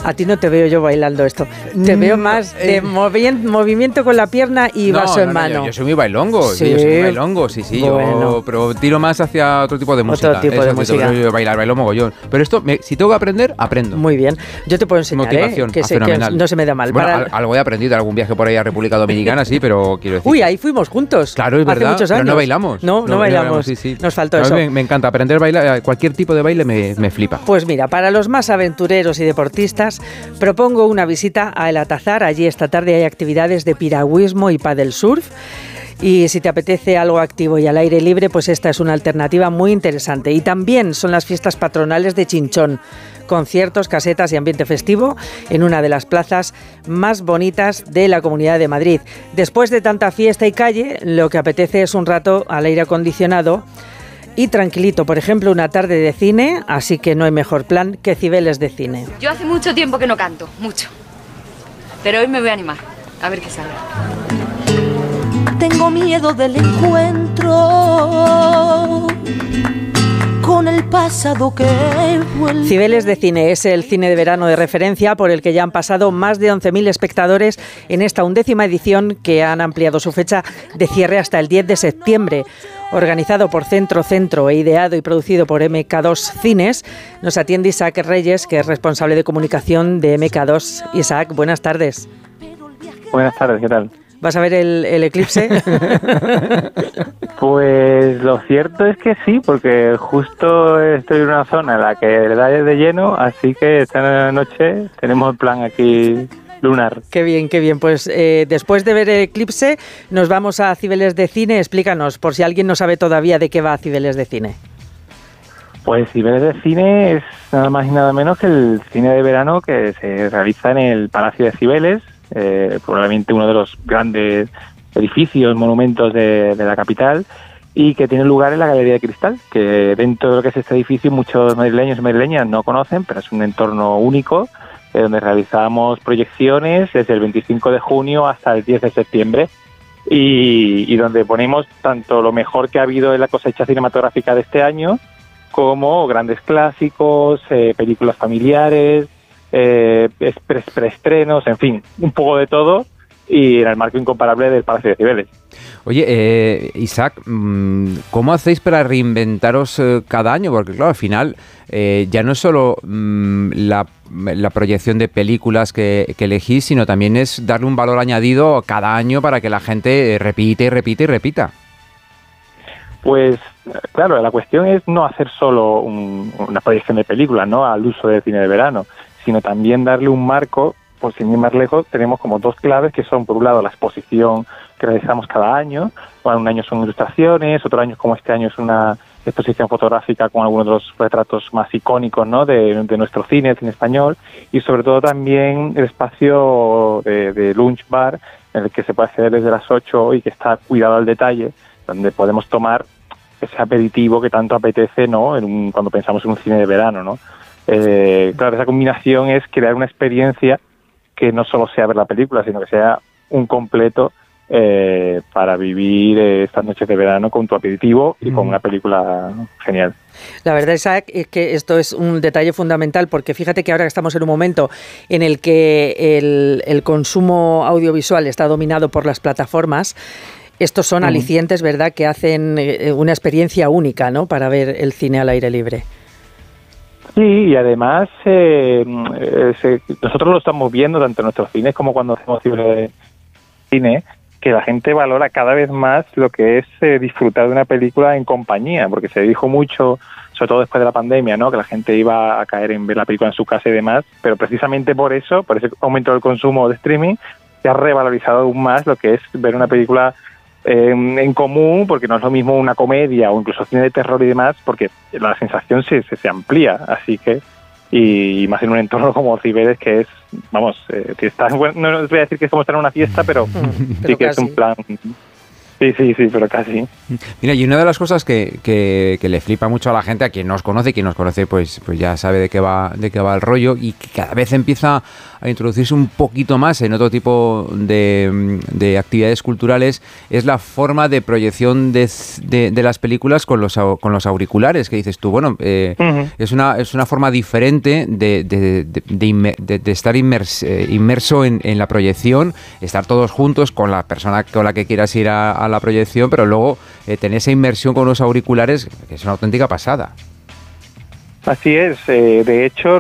A ti no te veo yo bailando esto. Te veo más de movimiento con la pierna y vaso en mano. Yo soy muy bailongo. Sí. Yo soy muy bailongo, sí. Bueno. Pero tiro más hacia otro tipo de música. Otro tipo de música. Yo bailo mogollón. Pero esto, si tengo que aprender, aprendo. Muy bien. Yo te puedo enseñar, motivación, que no se me da mal. Bueno, algo he aprendido de algún viaje por ahí a República Dominicana, sí, pero quiero decir... Uy, ahí fuimos juntos. Claro, es verdad, hace muchos años. pero no bailamos. No bailamos. Sí. Nos faltó eso. Me encanta aprender a bailar. Cualquier tipo de baile me flipa. Pues mira, para los más aventureros y deportistas, propongo una visita a El Atazar. Allí esta tarde hay actividades de piragüismo y paddle surf. Y si te apetece algo activo y al aire libre, pues esta es una alternativa muy interesante. Y también son las fiestas patronales de Chinchón. Conciertos, casetas y ambiente festivo en una de las plazas más bonitas de la Comunidad de Madrid. Después de tanta fiesta y calle, lo que apetece es un rato al aire acondicionado y tranquilito, por ejemplo, una tarde de cine, así que no hay mejor plan que Cibeles de Cine. Yo hace mucho tiempo que no canto, mucho. Pero hoy me voy a animar, a ver qué sale. Tengo miedo del encuentro con el pasado que vuelve. Cibeles de Cine es el cine de verano de referencia por el que ya han pasado más de 11.000 espectadores en esta 11ª edición, que han ampliado su fecha de cierre hasta el 10 de septiembre. Organizado por Centro e ideado y producido por MK2 Cines, nos atiende Isaac Reyes, que es responsable de comunicación de MK2. Isaac, buenas tardes. Buenas tardes, ¿qué tal? ¿Vas a ver el eclipse? Pues lo cierto es que sí, porque justo estoy en una zona en la que da de lleno, así que esta noche tenemos el plan aquí lunar. Qué bien. Pues después de ver el eclipse, nos vamos a Cibeles de Cine. Explícanos, por si alguien no sabe todavía de qué va Cibeles de Cine. Pues Cibeles de Cine es nada más y nada menos que el cine de verano que se realiza en el Palacio de Cibeles, probablemente uno de los grandes edificios, monumentos de la capital, y que tiene lugar en la Galería de Cristal, que dentro de lo que es este edificio muchos madrileños y madrileñas no conocen, pero es un entorno único, donde realizamos proyecciones desde el 25 de junio hasta el 10 de septiembre, y donde ponemos tanto lo mejor que ha habido en la cosecha cinematográfica de este año, como grandes clásicos, películas familiares, preestrenos, en fin, un poco de todo, y en el marco incomparable del Palacio de Cibeles. Oye, Isaac, ¿cómo hacéis para reinventaros cada año? Porque claro, al final ya no es solo la proyección de películas que elegís, sino también es darle un valor añadido cada año para que la gente repita. Pues claro, la cuestión es no hacer solo una proyección de películas, ¿no?, al uso del cine de verano, sino también darle un marco. Por sin ir más lejos, tenemos como dos claves que son, por un lado, la exposición que realizamos cada año. Bueno, un año son ilustraciones, otro año, como este año, es una exposición fotográfica con algunos de los retratos más icónicos, ¿no?, de nuestro cine, el cine español, y sobre todo también el espacio de lunch bar, en el que se puede acceder desde las 8 y que está cuidado al detalle, donde podemos tomar ese aperitivo que tanto apetece, ¿no?, cuando pensamos en un cine de verano, ¿no? Claro, esa combinación es crear una experiencia que no solo sea ver la película, sino que sea un completo para vivir estas noches de verano con tu aperitivo y con una película genial. La verdad, Isaac, es que esto es un detalle fundamental, porque fíjate que ahora estamos en un momento en el que el consumo audiovisual está dominado por las plataformas. Estos son alicientes, ¿verdad?, que hacen una experiencia única, ¿no?, para ver el cine al aire libre. Sí, y además nosotros lo estamos viendo tanto en nuestros cines como cuando hacemos cine, que la gente valora cada vez más lo que es disfrutar de una película en compañía, porque se dijo mucho, sobre todo después de la pandemia, ¿no?, que la gente iba a caer en ver la película en su casa y demás, pero precisamente por ese aumento del consumo de streaming, se ha revalorizado aún más lo que es ver una película en común, porque no es lo mismo una comedia o incluso cine de terror y demás, porque la sensación se amplía, así que, y más en un entorno como Cibeles, que es, vamos, que está, no voy a decir que es como estar en una fiesta, pero sí que casi. Es un plan Sí, pero casi. Mira, y una de las cosas que le flipa mucho a la gente, a quien nos conoce, pues ya sabe de qué va el rollo, y que cada vez empieza a introducirse un poquito más en otro tipo de actividades culturales, es la forma de proyección de las películas con los auriculares, que dices tú, bueno, es una forma diferente de estar inmerso en la proyección, estar todos juntos con la persona con la que quieras ir a la proyección, pero luego tener esa inmersión con los auriculares, que es una auténtica pasada. Así es, de hecho